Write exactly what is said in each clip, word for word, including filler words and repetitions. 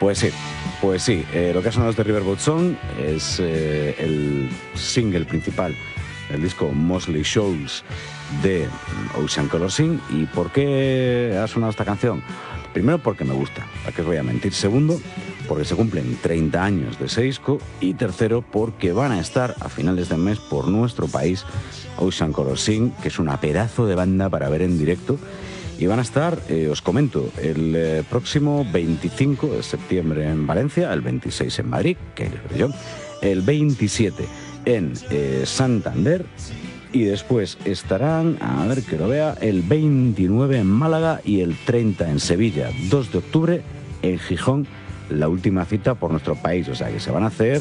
Pues sí, pues sí. Eh, lo que ha sonado de Riverboat Song es eh, el single principal del disco Mosley Shoals de Ocean Color Scene. ¿Y por qué ha sonado esta canción? Primero, porque me gusta, ¿para qué os voy a mentir? Segundo, porque se cumplen treinta años de ese disco. Y tercero, porque van a estar a finales de mes por nuestro país Ocean Color Scene, que es una pedazo de banda para ver en directo. Y van a estar, eh, os comento, el eh, próximo veinticinco de septiembre en Valencia, el veintiséis en Madrid, que es yo, el veintisiete en eh, Santander, y después estarán, a ver que lo vea, el veintinueve en Málaga y el treinta en Sevilla, dos de octubre en Gijón, la última cita por nuestro país. O sea que se van a hacer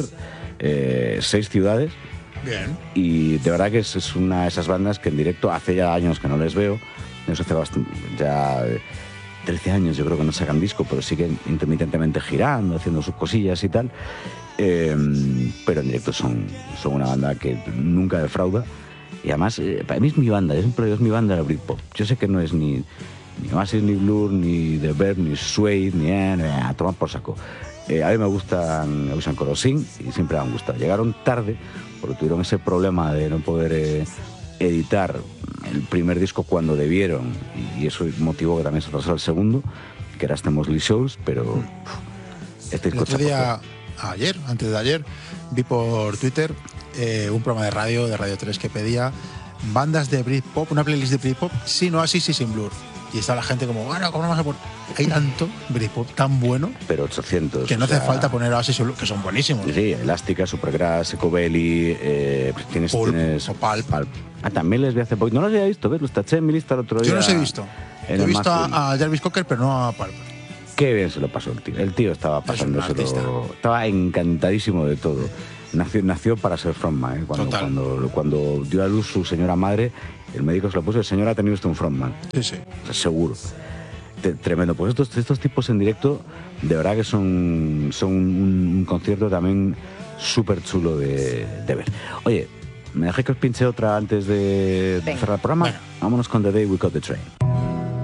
eh, seis ciudades. Bien. Y de verdad que es, es una de esas bandas que en directo hace ya años que no les veo. Eso hace bastante, ya trece años yo creo que no sacan disco, pero siguen intermitentemente girando, haciendo sus cosillas y tal. Eh, pero en directo son, son una banda que nunca defrauda. Y además, eh, para mí es mi banda, yo siempre digo, es mi banda de Britpop. Yo sé que no es ni, ni Oasis, ni Blur, ni The Verb, ni Suede, ni eh, eh, a tomar por saco. Eh, a mí me gustan Ocean Color Scene y siempre me han gustado. Llegaron tarde porque tuvieron ese problema de no poder eh, editar el primer disco cuando debieron, y eso motivó que también se pasó al segundo, que era este Mosley Shoals, pero uf, este disco... El otro día, ayer, antes de ayer, vi por Twitter eh, un programa de radio, de Radio tres, que pedía bandas de Britpop, una playlist de Britpop sin Oasis y sin Blur. Y está la gente como, bueno, ¿cómo no vas a poner? Hay tanto Britpop tan bueno, pero ochocientos, que no o sea, hace falta poner Oasis y Blur, que son buenísimos. Sí, Elástica, Supergrass, Ecobelly, eh, pues tienes... Pulp, tienes o Pulp. Pulp. Ah, también les vi hace poco. No los había visto, ¿ves? Los taché en mi lista el otro día. Yo no los he visto. Yo he visto a, a Jarvis Cocker, pero no a Pulp. Qué bien se lo pasó el tío. El tío estaba pasándoselo. Estaba encantadísimo de todo. Nació, nació para ser frontman, ¿eh? Cuando, cuando, cuando dio a luz su señora madre, el médico se lo puso, el señor ha tenido usted un frontman. Sí, sí. O sea, seguro. T Tremendo. Pues estos, estos tipos en directo, de verdad que son, son un, un concierto también súper chulo de, de ver. Oye, ¿me dejé que os pinche otra antes de, de cerrar el programa? Bueno. Vámonos con The Day We Caught the Train.